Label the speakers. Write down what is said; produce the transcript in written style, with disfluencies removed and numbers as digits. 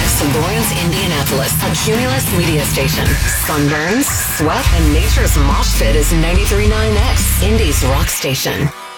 Speaker 1: X, Lawrence, Indianapolis, a Cumulus media station. Sunburns, sweat, and nature's mosh pit is 93.9 X, Indy's rock station.